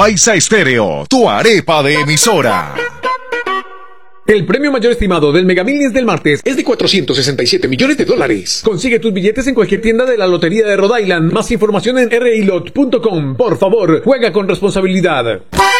Paisa Estéreo, tu arepa de emisora. El premio mayor estimado del Mega Millions del martes es de $467 millones. Consigue tus billetes en cualquier tienda de la Lotería de Rhode Island. Más información en rilot.com. Por favor, juega con responsabilidad.